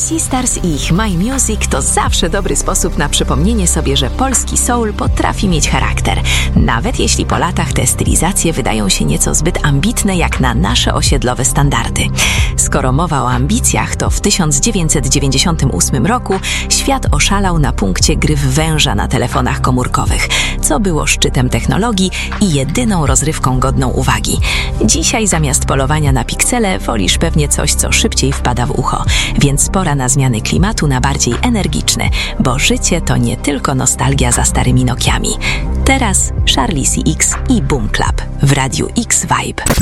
Sisters i ich My Music to zawsze dobry sposób na przypomnienie sobie, że polski soul potrafi mieć charakter, nawet jeśli po latach te stylizacje wydają się nieco zbyt ambitne jak na nasze osiedlowe standardy. Skoro mowa o ambicjach, to w 1998 roku świat oszalał na punkcie gry w węża na telefonach komórkowych, co było szczytem technologii i jedyną rozrywką godną uwagi. Dzisiaj zamiast polowania na piksele wolisz pewnie coś, co szybciej wpada w ucho, więc pora na zmiany klimatu na bardziej energiczny, bo życie to nie tylko nostalgia za starymi Nokiami. Teraz Charlie CX i Boom Clap w Radiu X Vibe.